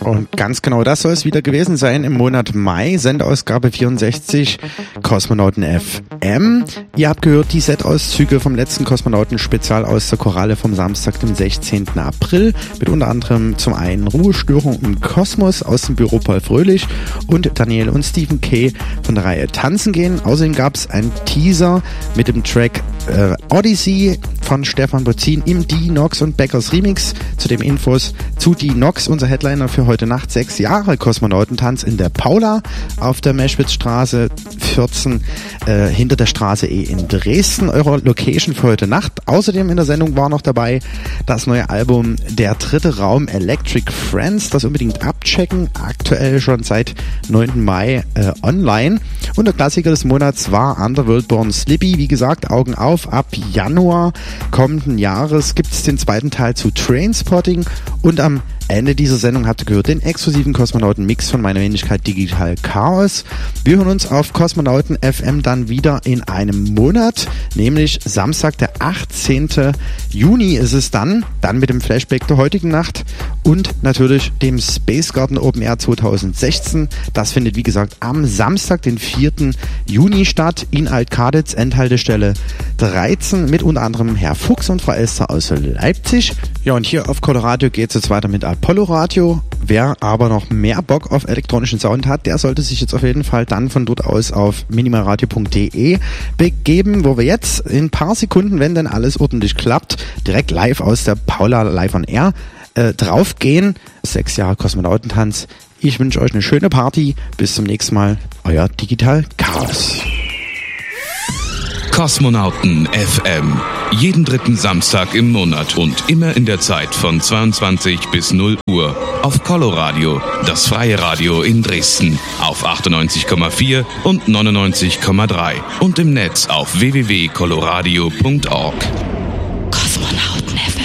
Und ganz genau das soll es wieder gewesen sein im Monat Mai, Sendeausgabe 64, Kosmonauten FM. Ihr habt gehört die Set-Auszüge vom letzten Kosmonauten-Spezial aus der Koralle vom Samstag, dem 16. April, mit unter anderem zum einen Ruhestörung im Kosmos aus dem Büro Paul Fröhlich und Daniel und Stephen K. von der Reihe Tanzen gehen. Außerdem gab es einen Teaser mit dem Track Odyssey von Stefan Bozin im D-Nox und Beckers Remix. Zudem Infos zu D-Nox, unser Headliner für heute Nacht, 6 Jahre Kosmonautentanz in der Paula auf der Meschwitzstraße 14 hinter der Straße E in Dresden. Eure Location für heute Nacht. Außerdem in der Sendung war noch dabei das neue Album Der dritte Raum Electric Friends. Das unbedingt abchecken. Aktuell schon seit 9. Mai online. Und der Klassiker des Monats war Underworld Born Slippy. Wie gesagt, Augen auf. Ab Januar kommenden Jahres gibt es den zweiten Teil zu Trainspotting und am Ende dieser Sendung habt ihr gehört den exklusiven Kosmonauten-Mix von meiner Wenigkeit Digital Chaos. Wir hören uns auf Kosmonauten FM dann wieder in einem Monat, nämlich Samstag, der 18. Juni ist es dann mit dem Flashback der heutigen Nacht und natürlich dem Space Garden Open Air 2016. Das findet, wie gesagt, am Samstag, den 4. Juni statt, in Alt-Kaditz, Endhaltestelle 13, mit unter anderem Herr Fuchs und Frau Elster aus Leipzig. Ja, und hier auf Coloradio geht es jetzt weiter mit Apollo Radio. Wer aber noch mehr Bock auf elektronischen Sound hat, der sollte sich jetzt auf jeden Fall dann von dort aus auf minimalradio.de begeben, wo wir jetzt in ein paar Sekunden, wenn denn alles ordentlich klappt, direkt live aus der Paula Live on Air draufgehen. 6 Jahre Kosmonautentanz. Ich wünsche euch eine schöne Party. Bis zum nächsten Mal. Euer Digital Chaos. Kosmonauten FM. Jeden dritten Samstag im Monat und immer in der Zeit von 22 bis 0 Uhr auf Coloradio, das freie Radio in Dresden, auf 98,4 und 99,3 und im Netz auf www.coloradio.org.